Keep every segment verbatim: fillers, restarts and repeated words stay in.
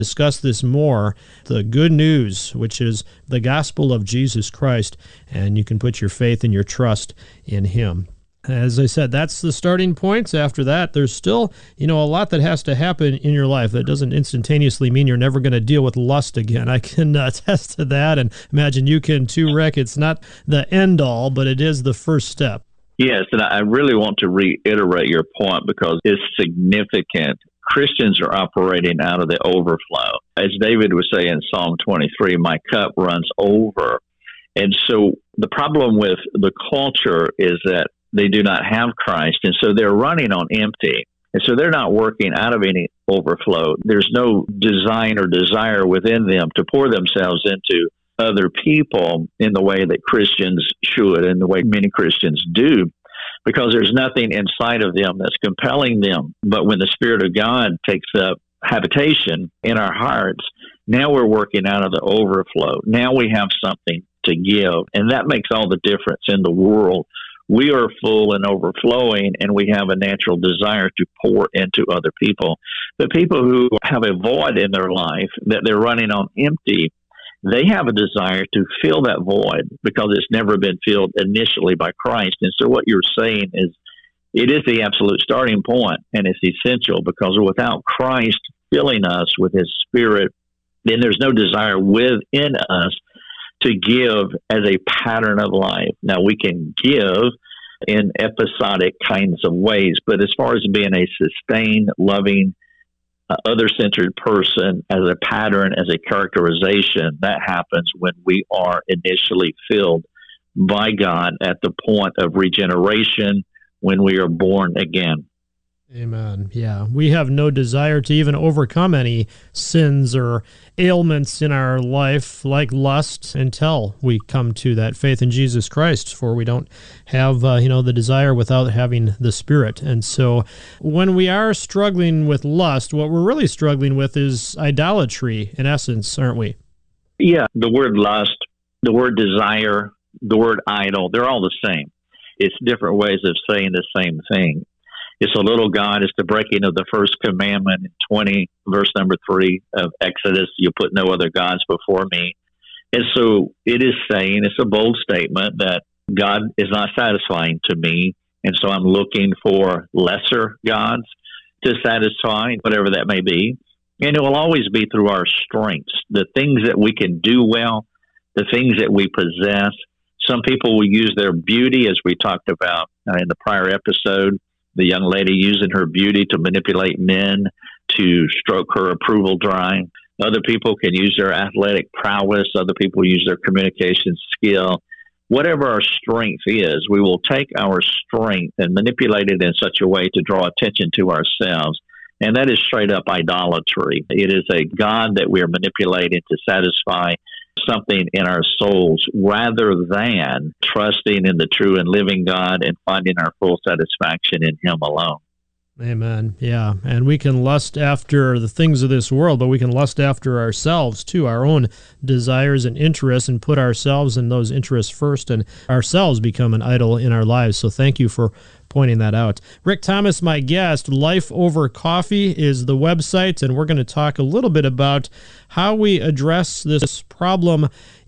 discuss this more, the good news, which is the gospel of Jesus Christ, and you can put your faith and your trust in Him. As I said, that's the starting points. After that, there's still, you know, a lot that has to happen in your life. That doesn't instantaneously mean you're never going to deal with lust again. I can uh, attest to that, and imagine you can too, Rick. It's not the end all, but it is the first step. Yes, and I really want to reiterate your point because it's significant. Christians are operating out of the overflow. As David was saying in Psalm twenty-three, my cup runs over. And so the problem with the culture is that they do not have Christ, and so they're running on empty. And so they're not working out of any overflow. There's no design or desire within them to pour themselves into other people in the way that Christians should, and the way many Christians do, because there's nothing inside of them that's compelling them. But when the Spirit of God takes up habitation in our hearts, now we're working out of the overflow. Now we have something to give, and that makes all the difference in the world. We are full and overflowing, and we have a natural desire to pour into other people. The people who have a void in their life, that they're running on empty, they have a desire to fill that void because it's never been filled initially by Christ. And so what you're saying is it is the absolute starting point, and it's essential, because without Christ filling us with His Spirit, then there's no desire within us to give as a pattern of life. Now, we can give in episodic kinds of ways, but as far as being a sustained, loving, uh, other-centered person as a pattern, as a characterization, that happens when we are initially filled by God at the point of regeneration, when we are born again. Amen. Yeah. We have no desire to even overcome any sins or ailments in our life like lust until we come to that faith in Jesus Christ, for we don't have, uh, you know, the desire without having the Spirit. And so when we are struggling with lust, what we're really struggling with is idolatry in essence, aren't we? Yeah. The word lust, the word desire, the word idol, they're all the same. It's different ways of saying the same thing. It's a little God. It's the breaking of the first commandment in twenty, verse number three of Exodus. You put no other gods before me. And so it is saying, it's a bold statement that God is not satisfying to me. And so I'm looking for lesser gods to satisfy, whatever that may be. And it will always be through our strengths, the things that we can do well, the things that we possess. Some people will use their beauty, as we talked about uh, in the prior episode. The young lady using her beauty to manipulate men to stroke her approval dry. Other people can use their athletic prowess. Other people use their communication skill. Whatever our strength is, we will take our strength and manipulate it in such a way to draw attention to ourselves. And that is straight up idolatry. It is a God that we are manipulating to satisfy something in our souls, rather than trusting in the true and living God and finding our full satisfaction in Him alone. Amen. Yeah. And we can lust after the things of this world, but we can lust after ourselves too, our own desires and interests, and put ourselves and those interests first, and ourselves become an idol in our lives. So thank you for pointing that out. Rick Thomas, my guest. Life Over Coffee is the website, and we're going to talk a little bit about how we address this problem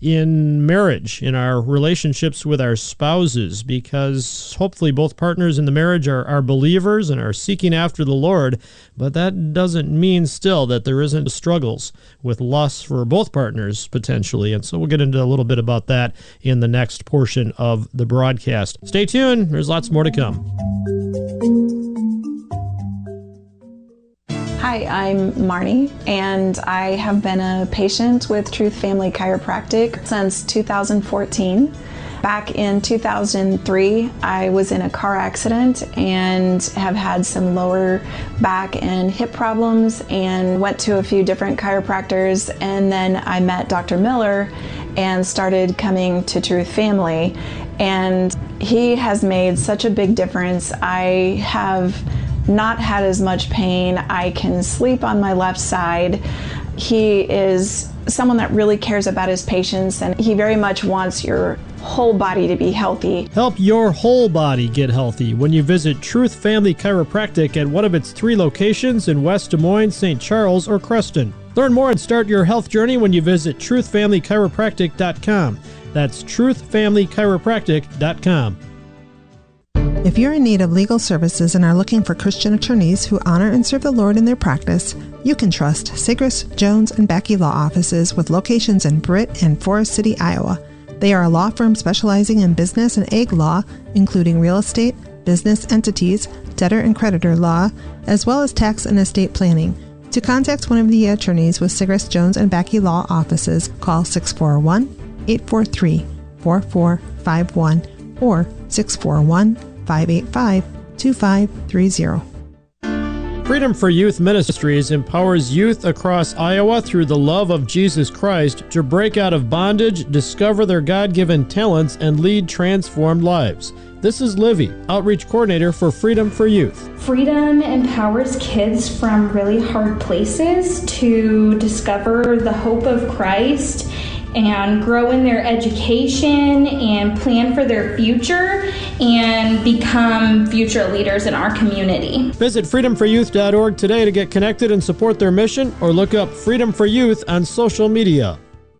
in marriage, in our relationships with our spouses, because hopefully both partners in the marriage are, are believers and are seeking after the Lord, but that doesn't mean still that there isn't struggles with lust for both partners potentially. And so we'll get into a little bit about that in the next portion of the broadcast. Stay tuned. There's lots more to come. Hi, I'm Marnie, and I have been a patient with Truth Family Chiropractic since two thousand fourteen. Back in two thousand three, I was in a car accident and have had some lower back and hip problems, and went to a few different chiropractors, and then I met Doctor Miller and started coming to Truth Family, and he has made such a big difference. I have not had as much pain. I can sleep on my left side. He is someone that really cares about his patients, and he very much wants your whole body to be healthy. Help your whole body get healthy when you visit Truth Family Chiropractic at one of its three locations in West Des Moines, Saint Charles, or Creston. Learn more and start your health journey when you visit truth family chiropractic dot com. That's truth family chiropractic dot com. If you're in need of legal services and are looking for Christian attorneys who honor and serve the Lord in their practice, you can trust Sigris, Jones, and Backey Law Offices with locations in Britt and Forest City, Iowa. They are a law firm specializing in business and ag law, including real estate, business entities, debtor and creditor law, as well as tax and estate planning. To contact one of the attorneys with Sigris, Jones, and Backey Law Offices, call six four one, eight four three, four four five one or six four one, five eight five, two five three zero. Freedom for Youth Ministries empowers youth across Iowa through the love of Jesus Christ to break out of bondage, discover their God-given talents, and lead transformed lives. This is Livy, Outreach Coordinator for Freedom for Youth. Freedom empowers kids from really hard places to discover the hope of Christ and grow in their education and plan for their future and become future leaders in our community. Visit freedom for youth dot org today to get connected and support their mission, or look up Freedom for Youth on social media.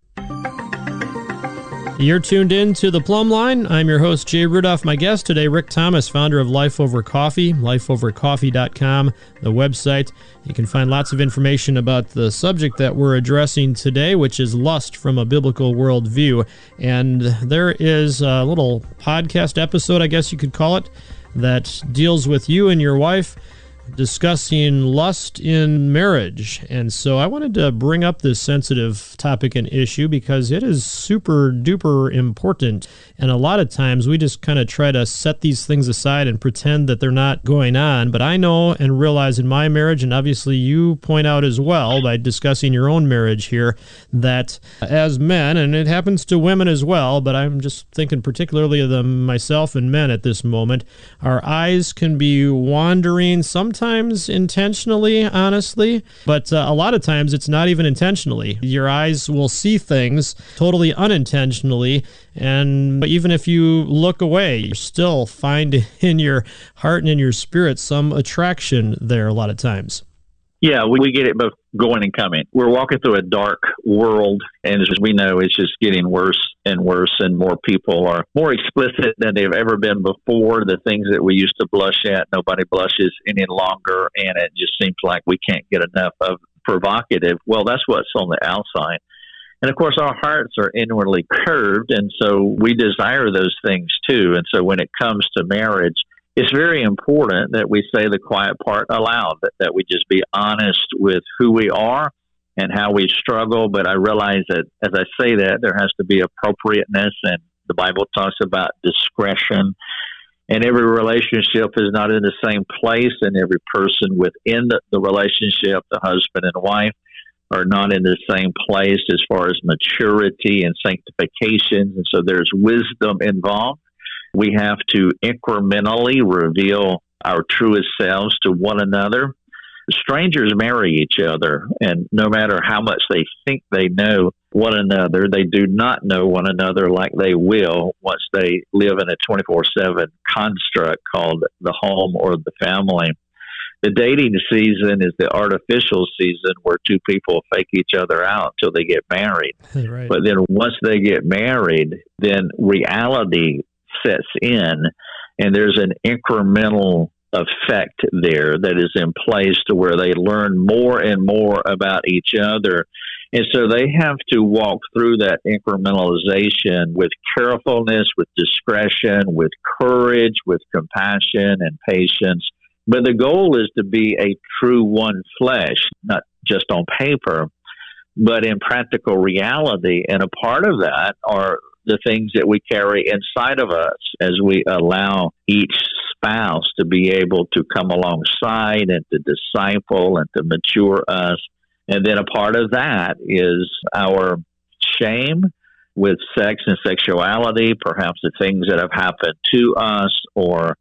You're tuned in to The Plumb Line. I'm your host, Jay Rudolph. My guest today, Rick Thomas, founder of Life Over Coffee, life over coffee dot com, the website. You can find lots of information about the subject that we're addressing today, which is lust from a biblical worldview. And there is a little podcast episode, I guess you could call it, that deals with you and your wife discussing lust in marriage. And so I wanted to bring up this sensitive topic and issue because it is super duper important. And a lot of times we just kind of try to set these things aside and pretend that they're not going on. But I know and realize in my marriage, and obviously you point out as well by discussing your own marriage here, that as men, and it happens to women as well, but I'm just thinking particularly of them, myself and men at this moment, our eyes can be wandering, sometimes intentionally, honestly, but uh, a lot of times it's not even intentionally. Your eyes will see things totally unintentionally, and even if you look away, you still find in your heart and in your spirit some attraction there a lot of times. Yeah, we, we get it both going and coming. We're walking through a dark world, and as we know, it's just getting worse and worse, and more people are more explicit than they've ever been before. The things that we used to blush at, nobody blushes any longer, and it just seems like we can't get enough of provocative. Well, that's what's on the outside. And of course, our hearts are inwardly curved, and so we desire those things too. And so when it comes to marriage, it's very important that we say the quiet part aloud, that, that we just be honest with who we are and how we struggle. But I realize that as I say that, there has to be appropriateness, and the Bible talks about discretion. And every relationship is not in the same place, and every person within the, the relationship, the husband and wife, are not in the same place as far as maturity and sanctification. And so there's wisdom involved. We have to incrementally reveal our truest selves to one another. Strangers marry each other, and no matter how much they think they know one another, they do not know one another like they will once they live in a twenty-four seven construct called the home or the family. The dating season is the artificial season where two people fake each other out until they get married. Right. But then once they get married, then reality sets in, and there's an incremental effect there that is in place to where they learn more and more about each other. And so they have to walk through that incrementalization with carefulness, with discretion, with courage, with compassion and patience. But the goal is to be a true one flesh, not just on paper, but in practical reality. And a part of that are the things that we carry inside of us as we allow each spouse to be able to come alongside and to disciple and to mature us. And then a part of that is our shame with sex and sexuality, perhaps the things that have happened to us, or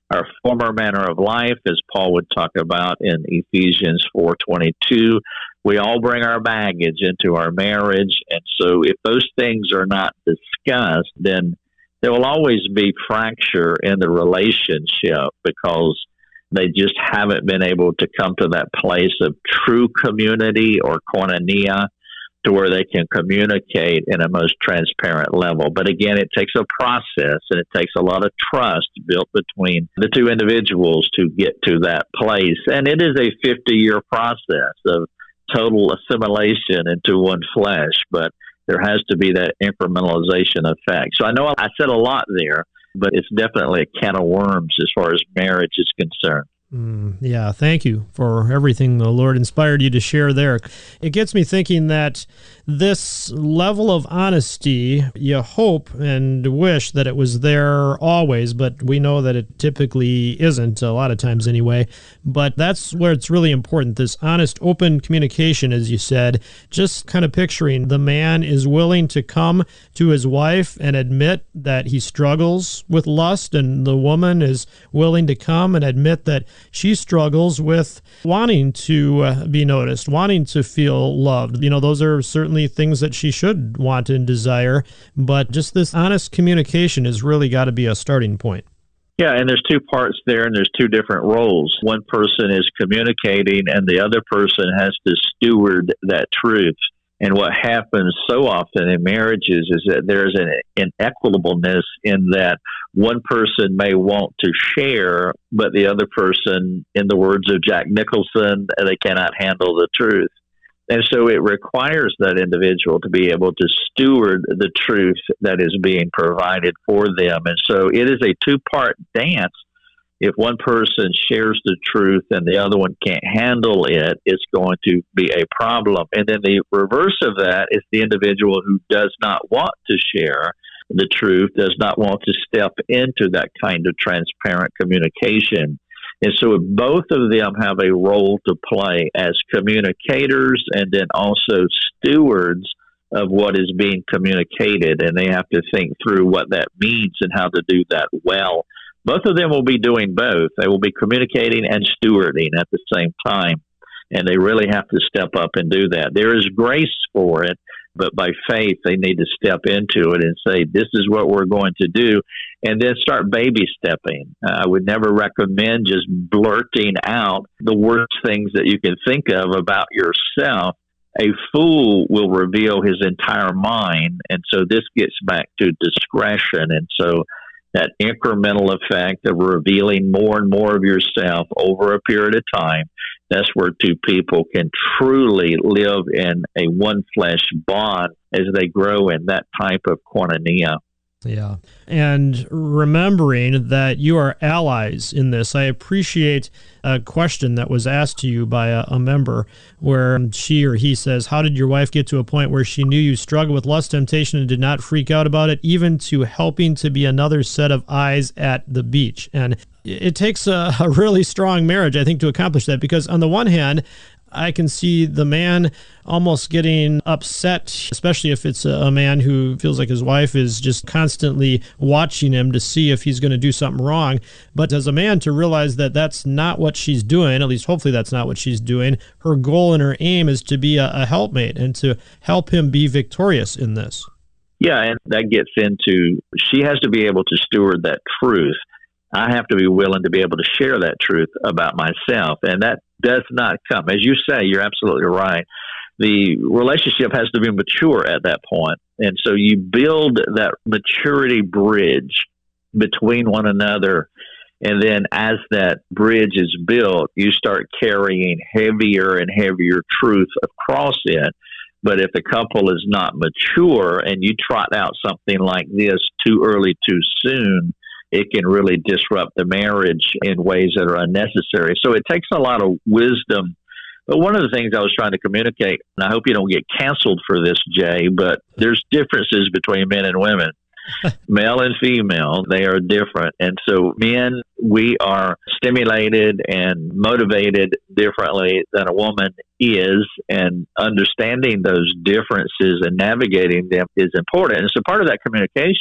our former manner of life, as Paul would talk about in Ephesians four twenty-two. We all bring our baggage into our marriage. And so if those things are not discussed, then there will always be fracture in the relationship because they just haven't been able to come to that place of true community or koinonia to where they can communicate in a most transparent level. But again, it takes a process and it takes a lot of trust built between the two individuals to get to that place. And it is a fifty-year process of total assimilation into one flesh, but there has to be that incrementalization effect. So I know I said a lot there, but it's definitely a can of worms as far as marriage is concerned. Mm, yeah, thank you for everything the Lord inspired you to share there. It gets me thinking that this level of honesty, you hope and wish that it was there always, but we know that it typically isn't, a lot of times anyway. But that's where it's really important, this honest, open communication, as you said, just kind of picturing the man is willing to come to his wife and admit that he struggles with lust, and the woman is willing to come and admit that she struggles with wanting to uh, be noticed, wanting to feel loved. You know, those are certainly things that she should want and desire, but just this honest communication has really got to be a starting point. Yeah, and there's two parts there, and there's two different roles. One person is communicating, and the other person has to steward that truth. And what happens so often in marriages is that there's an inequitableness in that one person may want to share, but the other person, in the words of Jack Nicholson, they cannot handle the truth. And so it requires that individual to be able to steward the truth that is being provided for them. And so it is a two-part dance. If one person shares the truth and the other one can't handle it, it's going to be a problem. And then the reverse of that is the individual who does not want to share the truth, does not want to step into that kind of transparent communication. And so both of them have a role to play as communicators and then also stewards of what is being communicated. And they have to think through what that means and how to do that well. Both of them will be doing both. They will be communicating and stewarding at the same time. And they really have to step up and do that. There is grace for it, but by faith, they need to step into it and say, this is what we're going to do, and then start baby stepping. Uh, I would never recommend just blurting out the worst things that you can think of about yourself. A fool will reveal his entire mind, and so this gets back to discretion. And so that incremental effect of revealing more and more of yourself over a period of time, that's where two people can truly live in a one flesh bond as they grow in that type of koinonia. Yeah. And remembering that you are allies in this, I appreciate a question that was asked to you by a, a member where she or he says, how did your wife get to a point where she knew you struggled with lust, temptation, and did not freak out about it, even to helping to be another set of eyes at the beach? And it takes a, a really strong marriage, I think, to accomplish that, because on the one hand, I can see the man almost getting upset, especially if it's a man who feels like his wife is just constantly watching him to see if he's going to do something wrong. But as a man, to realize that that's not what she's doing, at least hopefully that's not what she's doing. Her goal and her aim is to be a, a helpmate and to help him be victorious in this. Yeah, and that gets into, she has to be able to steward that truth. I have to be willing to be able to share that truth about myself. And that does not come. As you say, you're absolutely right. The relationship has to be mature at that point. And so you build that maturity bridge between one another. And then as that bridge is built, you start carrying heavier and heavier truth across it. But if the couple is not mature and you trot out something like this too early, too soon, it can really disrupt the marriage in ways that are unnecessary. So it takes a lot of wisdom. But one of the things I was trying to communicate, and I hope you don't get canceled for this, Jay, but there's differences between men and women. Male and female, they are different. And so men, we are stimulated and motivated differently than a woman is, and understanding those differences and navigating them is important. And so part of that communication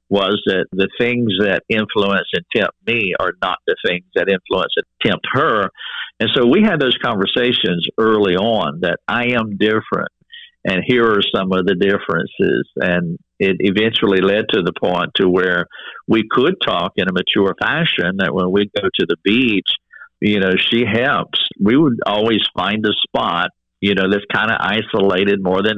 was that the things that influence and tempt me are not the things that influence and tempt her. And so we had those conversations early on that I am different, and here are some of the differences. And it eventually led to the point to where we could talk in a mature fashion, that when we go to the beach, you know, she helps. We would always find a spot, you know, that's kind of isolated more than